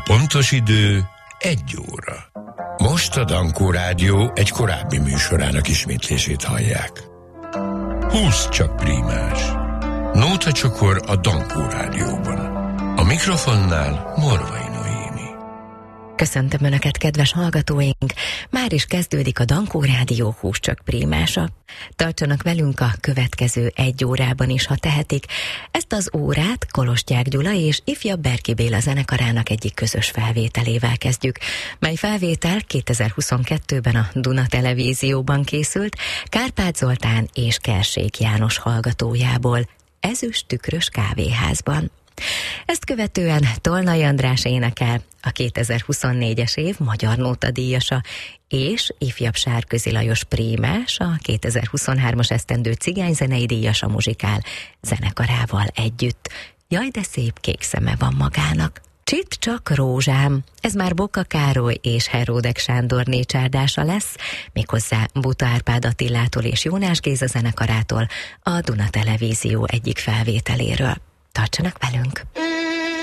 Pontos idő 1 óra. Most a Dankó Rádió egy korábbi műsorának ismétlését hallják. 20 csak prímás. Nóta csokor a Dankó Rádióban. A mikrofonnál Morvai Noémi. Köszöntöm Önöket, kedves hallgatóink! Már is kezdődik a Dankó Rádió 20 csak prímása. Tartsanak velünk a következő 1 órában is, ha tehetik. Ezt az órát Kolostyák Gyula és ifjabb Berki Béla zenekarának egyik közös felvételével kezdjük, mely felvétel 2022-ben a Duna Televízióban készült, Kárpát Zoltán és Kerség János hallgatójából, Ezüst tükrös kávéházban. Ezt követően Tolnai András énekel, a 2024-es év magyar nótadíjasa, és ifjabb Sárközi Lajos prímás, a 2023-as esztendő cigányzenei díjasa muzsikál zenekarával együtt. Jaj, de szép kék szeme van magának. Csitt csak rózsám, ez már Boka Károly és Heródek Sándor nécsárdása lesz, méghozzá Buta Árpád Attilától és Jónás Géza zenekarától, a Duna Televízió egyik felvételéről. Tartsanak velünk!